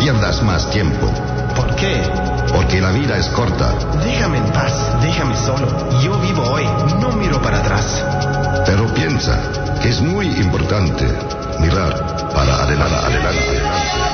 pierdas más tiempo. ¿Por qué? Porque la vida es corta. Déjame en paz, déjame solo. Yo vivo hoy, no miro para atrás. Pero piensa que es muy importante mirar para adelante.